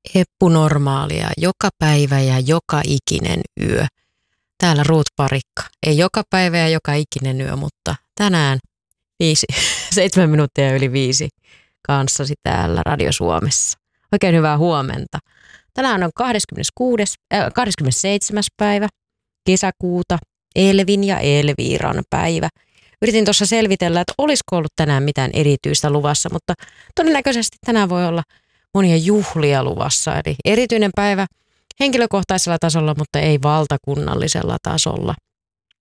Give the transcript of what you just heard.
Eppunormaalia joka päivä ja joka ikinen yö. Täällä Ruut Parikka. Ei joka päivä ja joka ikinen yö, mutta tänään 7 minuuttia yli 5 kanssasi täällä Radio Suomessa. Oikein hyvää huomenta. Tänään on 27. päivä kesäkuuta, Elvin ja Elviiran päivä. Yritin tuossa selvitellä, että olisiko ollut tänään mitään erityistä luvassa, mutta todennäköisesti tänään voi olla monia juhlia luvassa. Eli erityinen päivä henkilökohtaisella tasolla, mutta ei valtakunnallisella tasolla.